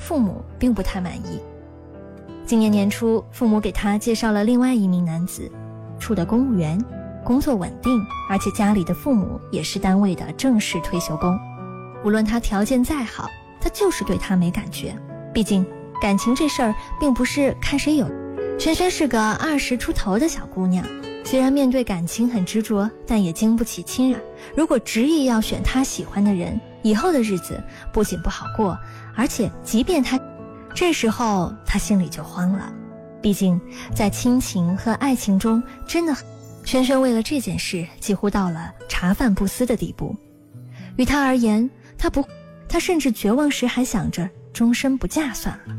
父母并不太满意。今年年初，父母给他介绍了另外一名男子，处的公务员，工作稳定，而且家里的父母也是单位的正式退休工。无论他条件再好，他就是对他没感觉。毕竟感情这事儿并不是看谁有。萱萱是个20出头的小姑娘，虽然面对感情很执着，但也经不起侵扰。如果执意要选她喜欢的人，以后的日子不仅不好过，而且即便她这时候她心里就慌了。毕竟在亲情和爱情中真的很，萱萱为了这件事几乎到了茶饭不思的地步。于她而言，她甚至绝望时还想着终身不嫁算了。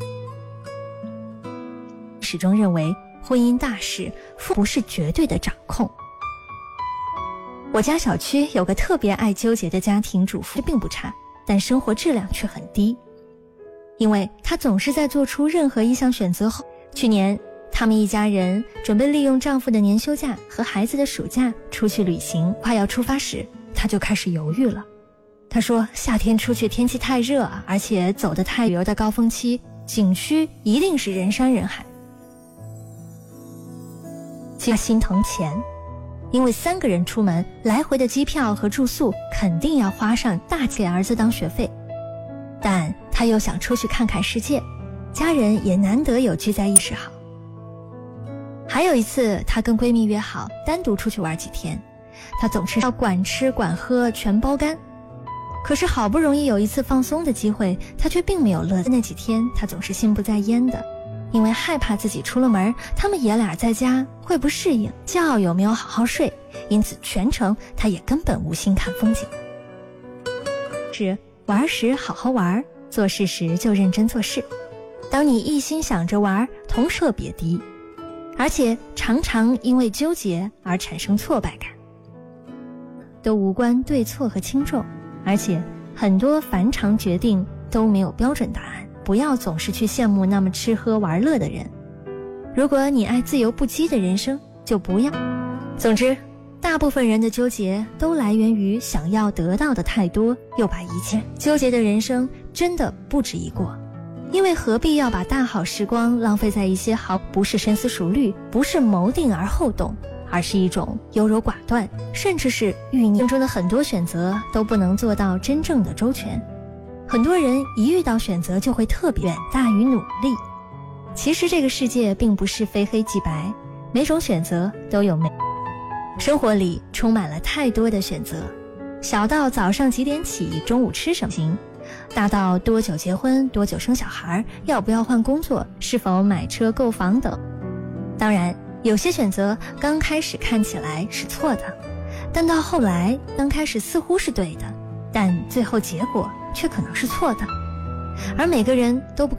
始终认为婚姻大事不是绝对的掌控。我家小区有个特别爱纠结的家庭主妇，并不差，但生活质量却很低。因为她总是在做出任何一项选择后，去年他们一家人准备利用丈夫的年休假和孩子的暑假出去旅行，快要出发时，她就开始犹豫了。她说夏天出去天气太热，而且走得太旅游的高峰期，景区一定是人山人海。他心疼钱，因为3个人出门，来回的机票和住宿肯定要花上大给儿子当学费。但他又想出去看看世界，家人也难得有聚在一起好。还有一次，她跟闺蜜约好单独出去玩几天，她总是要管吃管喝全包干。可是好不容易有一次放松的机会，她却并没有乐。那几天她总是心不在焉的，因为害怕自己出了门，他们爷俩在家会不适应，觉有没有好好睡，因此全程她也根本无心看风景。是玩时好好玩，做事时就认真做事。当你一心想着玩，同时特别低，而且常常因为纠结而产生挫败感。都无关对错和轻重，而且很多凡常决定都没有标准答案。不要总是去羡慕那么吃喝玩乐的人。如果你爱自由不羁的人生，就不要。总之，大部分人的纠结都来源于想要得到的太多，又把一切纠结的人生真的不值一过。因为何必要把大好时光浪费在一些不是深思熟虑，不是谋定而后动，而是一种优柔寡断，甚至是欲念中的很多选择都不能做到真正的周全。很多人一遇到选择就会特别远大于努力。其实这个世界并不是非黑即白，每种选择都有美。生活里充满了太多的选择，小到早上几点起，中午吃什么行，大到多久结婚，多久生小孩，要不要换工作，是否买车购房等。当然，有些选择刚开始看起来是错的，但到后来刚开始似乎是对的，但最后结果却可能是错的。而每个人都不